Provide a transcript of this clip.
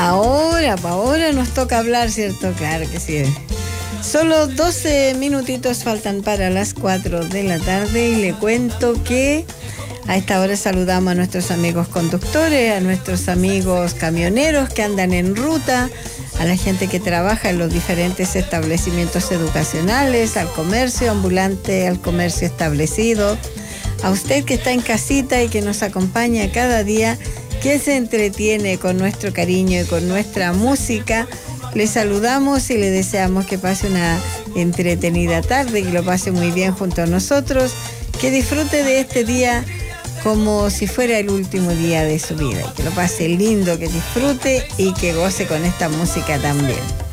Ahora nos toca hablar, ¿cierto? Claro que sí. Solo 12 minutitos faltan para las 4 de la tarde y le cuento que a esta hora saludamos a nuestros amigos conductores, a nuestros amigos camioneros que andan en ruta, a la gente que trabaja en los diferentes establecimientos educacionales, al comercio ambulante, al comercio establecido, a usted que está en casita y que nos acompaña cada día, que se entretiene con nuestro cariño y con nuestra música. Le saludamos y le deseamos que pase una entretenida tarde, que lo pase muy bien junto a nosotros, que disfrute de este día como si fuera el último día de su vida, y que lo pase lindo, que disfrute y que goce con esta música también.